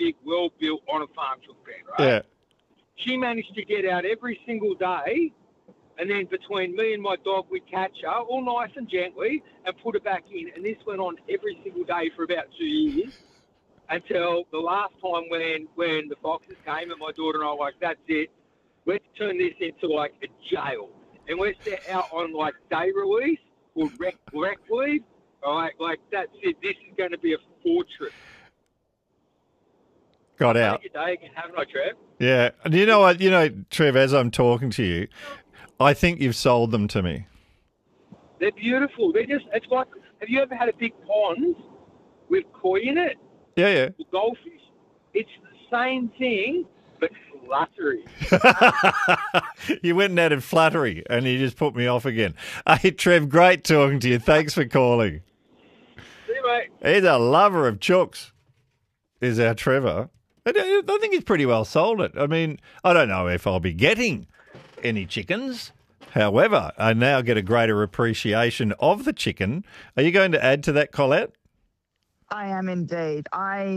big, well-built on-a-farm chook pen, right? Yeah. She managed to get out every single day, and then between me and my dog, we catch her all nice and gently and put her back in. And this went on every single day for about 2 years until the last time when the foxes came and my daughter and I were like, that's it. Let's turn this into like a jail. And we're set out on like day release or rec leave. All right, like that's it. This is going to be a fortress. Got out. Have a day again, haven't I, Trev? Yeah. And you know what? You know, Trev, as I'm talking to you, I think you've sold them to me. They're beautiful. It's like, have you ever had a big pond with koi in it? Yeah, yeah. Or goldfish? It's the same thing, but fluttery. You went and added flattery and you just put me off again. Hey, Trev, great talking to you. Thanks for calling. See you, mate. He's a lover of chooks, is our Trevor. I think he's pretty well sold it. I mean, I don't know if I'll be getting any chickens. However, I now get a greater appreciation of the chicken. Are you going to add to that, Colette? I am indeed.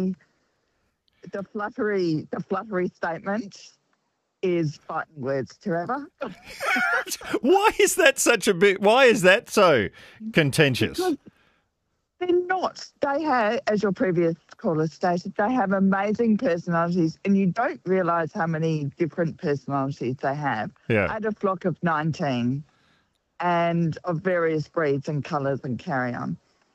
The fluttery statement is fighting words, Trevor. Why is that so contentious? Because they're not. They have, as your previous caller stated, they have amazing personalities, and you don't realise how many different personalities they have. Yeah. I had a flock of 19 and of various breeds and colours and carry on.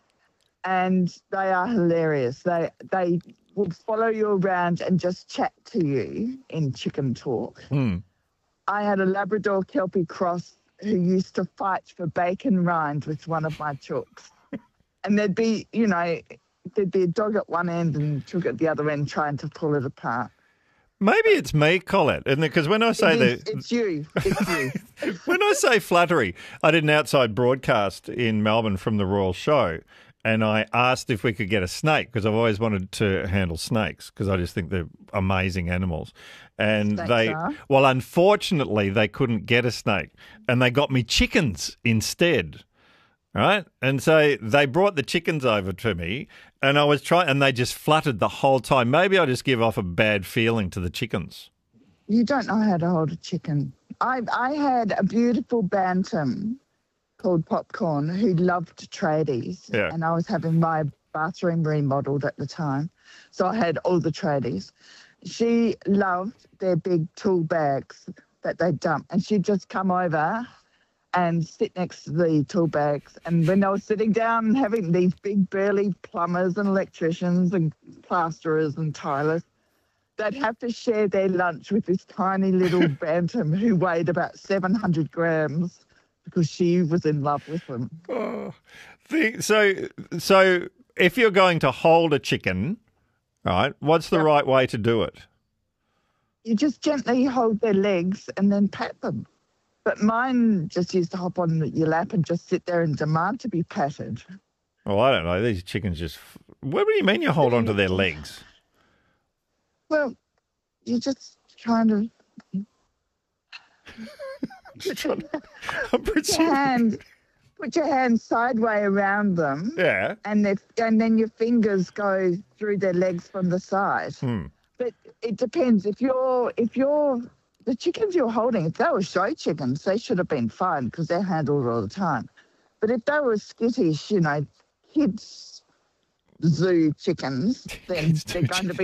And they are hilarious. They will follow you around and just chat to you in chicken talk. Hmm. I had a Labrador Kelpie cross who used to fight for bacon rind with one of my chooks. And there'd be a dog at one end and a chook at the other end trying to pull it apart. Maybe it's me, Colette, isn't it? Because when I say it's you. when I say flattery, I did an outside broadcast in Melbourne from the Royal Show, and I asked if we could get a snake because I've always wanted to handle snakes because I just think they're amazing animals. And unfortunately, they couldn't get a snake, and they got me chickens instead. Right? And so they brought the chickens over to me and I was trying, and they just fluttered the whole time. Maybe I just give off a bad feeling to the chickens. You don't know how to hold a chicken. I had a beautiful bantam called Popcorn who loved tradies. Yeah. And I was having my bathroom remodeled at the time. So I had all the tradies. She loved their big tool bags that they dump. And she'd just come over and sit next to the tool bags. And when they were sitting down and having these big burly plumbers and electricians and plasterers and tilers, they'd have to share their lunch with this tiny little bantam who weighed about 700 grams because she was in love with them. Oh, so if you're going to hold a chicken, right, what's the right way to do it? You just gently hold their legs and then pat them. But mine just used to hop on your lap and just sit there and demand to be patted. Well, I don't know. These chickens just... What do you mean you hold onto their legs? Well, you just kind of... Put your hand sideways around them. Yeah. And then your fingers go through their legs from the side. But it depends. If you're the chickens you're holding, if they were show chickens, they should have been fine because they're handled all the time. But if they were skittish, kids zoo chickens, then they're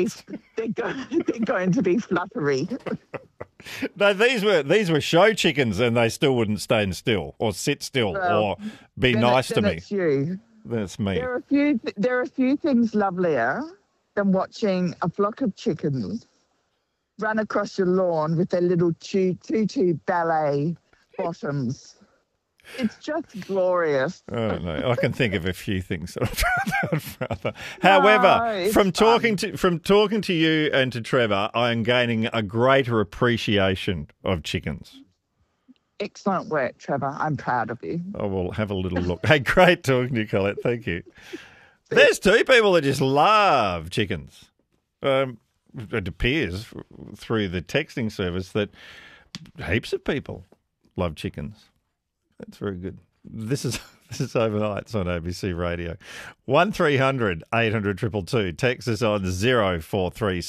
going to be fluttery. No, these were show chickens, and they still wouldn't stand still or sit still or be nice to me. It's you. That's me. There are a few things lovelier than watching a flock of chickens run across your lawn with their little tutu ballet bottoms. It's just glorious. I don't know. I can think of a few things that I'd rather. However, from talking to you and to Trevor, I am gaining a greater appreciation of chickens. Excellent work, Trevor. I'm proud of you. I will have a little look. Hey, great talking to you, Colette. Thank you. There's two people that just love chickens. It appears through the texting service that heaps of people love chickens. That's very good. This is Overnights on ABC Radio. 1300 800 222. Text us on 0436